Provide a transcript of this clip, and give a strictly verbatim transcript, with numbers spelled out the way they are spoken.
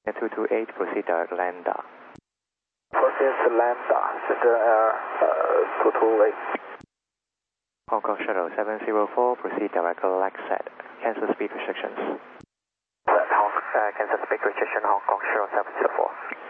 two two eight, proceed direct Lambda. Proceed to Lambda, Center Air uh, two two eight. Hong Kong Shuttle seven zero four, proceed direct Lexet. Cancel speed restrictions. Hong, uh, cancel speed restriction, Hong Kong Shuttle seven zero four.